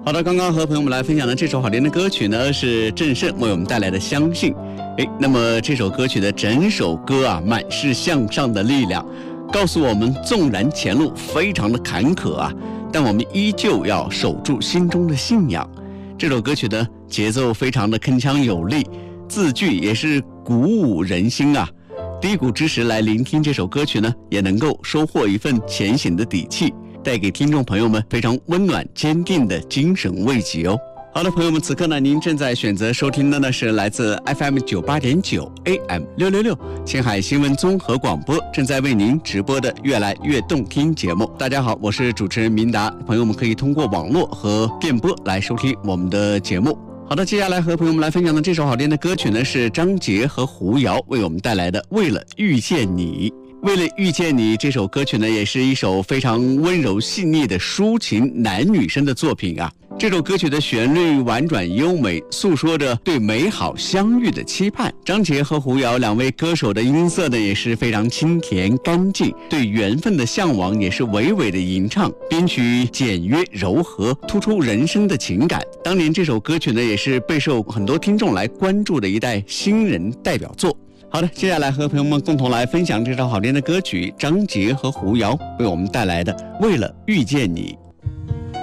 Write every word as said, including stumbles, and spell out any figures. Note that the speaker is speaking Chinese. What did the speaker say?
好的，刚刚和朋友们来分享的这首好听的歌曲呢，是郑胜为我们带来的《相信》。诶，那么这首歌曲的整首歌啊，满是向上的力量，告诉我们，纵然前路非常的坎坷啊，但我们依旧要守住心中的信仰。这首歌曲的节奏非常的铿锵有力，字句也是鼓舞人心啊。低谷之时来聆听这首歌曲呢，也能够收获一份前行的底气，带给听众朋友们非常温暖坚定的精神慰藉哦。好的，朋友们，此刻呢，您正在选择收听的呢是来自 F M 九八点九 A M 六六六青海新闻综合广播正在为您直播的越来越动听节目。大家好，我是主持人明达，朋友们可以通过网络和电波来收听我们的节目。好的，接下来和朋友们来分享的这首好听的歌曲呢，是张杰和胡瑶为我们带来的《为了遇见你》。为了遇见你这首歌曲呢，也是一首非常温柔细腻的抒情男女生的作品啊。这首歌曲的旋律婉转优美，诉说着对美好相遇的期盼。张杰和胡瑶两位歌手的音色呢，也是非常清甜干净，对缘分的向往也是娓娓的吟唱，编曲简约柔和，突出人生的情感。当年这首歌曲呢，也是备受很多听众来关注的一代新人代表作。好的，接下来和朋友们共同来分享这首好听的歌曲，张杰和胡瑶为我们带来的《为了遇见你》。